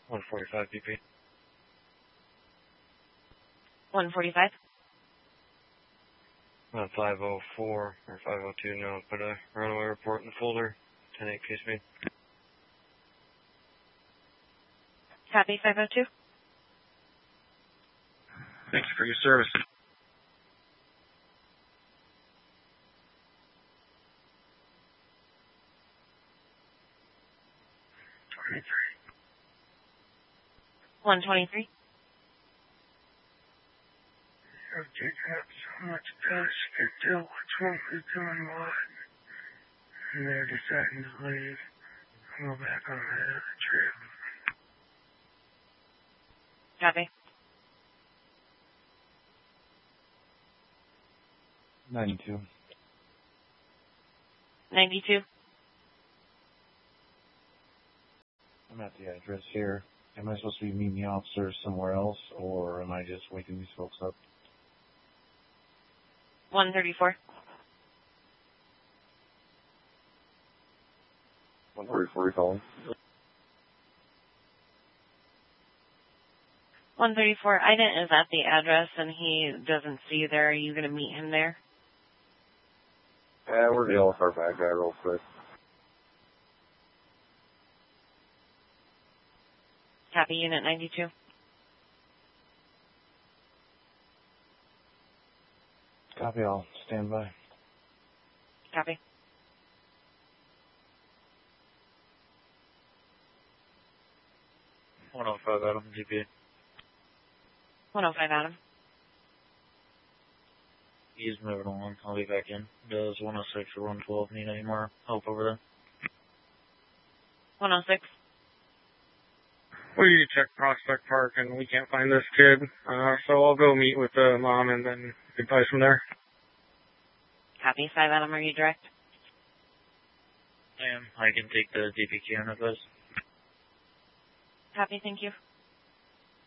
145 BP. 145? 504 or 502, no. Put a runaway report in the folder. 10-8 case made. Copy, 502. Thanks for your service. One 123. You're taking up so much space, you can tell which one is doing what. And they're deciding to leave and go back on the other trip. Copy. 92. 92. I'm at the address here. Am I supposed to be meeting the officers somewhere else, or am I just waking these folks up? 134. 134 calling. 134. Iden is at the address, and he doesn't see you there. Are you going to meet him there? Yeah, we're dealing with our bad guy real quick. Copy, Unit 92. Copy, I'll stand by. Copy. Adam, GP. 105, Adam. He's moving along. I'll be back in. Does 106 or 112 need any more help over there? 106. We need to check Prospect Park, and we can't find this kid. So I'll go meet with the mom, and then advice from there. Copy, 5, Adam. Are you direct? I am. I can take the DPQ on it, guys. Copy, thank you.